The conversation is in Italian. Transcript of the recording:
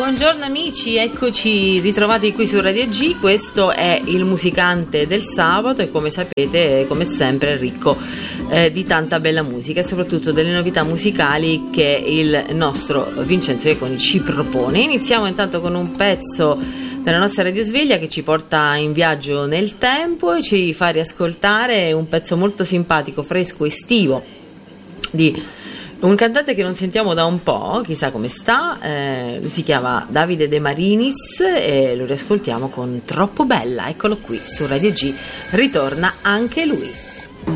buongiorno amici, eccoci ritrovati qui su Radio G. Questo è il musicante del sabato e come sapete, come sempre, è ricco di tanta bella musica e soprattutto delle novità musicali che il nostro Vincenzo Iaconi ci propone. Iniziamo intanto con un pezzo della nostra radiosveglia che ci porta in viaggio nel tempo e ci fa riascoltare un pezzo molto simpatico, fresco, estivo di un cantante che non sentiamo da un po', chissà come sta. Lui si chiama Davide De Marinis e lo riascoltiamo con Troppo Bella. Eccolo qui su Radio G, ritorna anche lui.